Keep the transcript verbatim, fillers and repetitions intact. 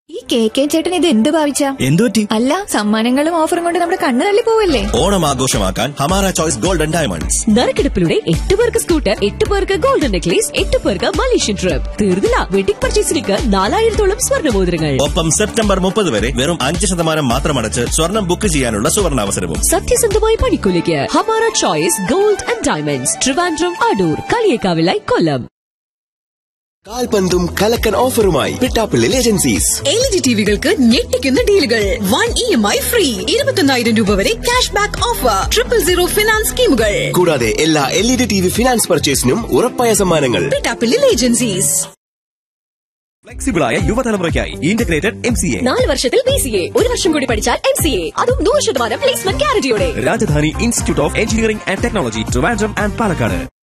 ഈ K K ചേട്ടൻ ഇത് എന്ത് ഭാവിച്ച എന്തുപറ്റി? അല്ല, സമ്മാനങ്ങളും ഓഫറും കൊണ്ട് നമ്മുടെ കണ്ണ് തള്ളി പോവല്ലേ? ഓണം ആഘോഷമാക്കാൻ ഹമാര ചോയ്സ് ഗോൾഡൻ ഡയമണ്ട്സ്. നറുക്കെടുപ്പിലൂടെ എട്ട് പേർക്ക് സ്കൂട്ടർ, എട്ട് പേർക്ക് ഗോൾഡൻ നെക്ലേസ്, എട്ട് പേർക്ക് മലേഷ്യൻ ട്രിപ്പ്. തീർന്നില്ല, വെഡിംഗ് പർച്ചേസിലേക്ക് നാലായിരത്തോളം സ്വർണ്ണമോതിരങ്ങൾ. ഒപ്പം സെപ്റ്റംബർ മുപ്പത് വരെ വെറും അഞ്ച് ശതമാനം മാത്രം അടച്ച് സ്വർണം ബുക്ക് ചെയ്യാനുള്ള സുവർണാവസരവും. സത്യസന്ധമായ പണിക്കൂലിക്ക് Hamara choice gold and diamonds, Trivandrum, Adoor, കളിയേക്കാവിലായി, Kollam. കാൽപന്തും കലക്കൻ ഓഫറുമായി Pittappillil agencies. L E D ടിവികൾക്ക് ഞെട്ടിക്കുന്ന ഡീലുകൾ. One E M I free, ഇരുപത്തൊന്നായിരം രൂപ വരെ cash back offer, triple zero finance സ്കീമുകൾ. കൂടാതെ എല്ലാ L E D T V finance പർച്ചേസിനും ഉറപ്പായ സമ്മാനങ്ങൾ. Pittappillil agencies. ഫ്ലെക്സിബിളായ യുവതലമുറയ്ക്കായി integrated M C A. നാല് വർഷത്തിൽ ബി സി എ, ഒരു വർഷം കൂടി പഠിച്ചാൽ എം സി എ, അതും നൂറ് ശതമാനം placement ഗ്യാരണ്ടിയോടെ. Rajdhani institute of engineering and technology, Trivandrum and Palakkad.